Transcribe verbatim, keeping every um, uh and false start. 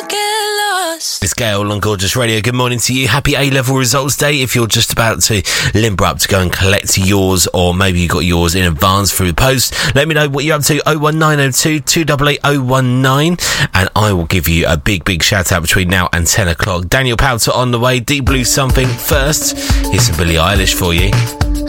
It's Gail on Gorgeous Radio. Good morning to you. Happy A-level results day. If you're just about to limber up to go and collect yours, or maybe you got yours in advance through the post, let me know what you're up to. oh one nine oh two, two eight eight oh one nine, and I will give you a big, big shout out between now and ten o'clock. Daniel Powter on the way. Deep Blue Something first. Here's some Billie Eilish for you.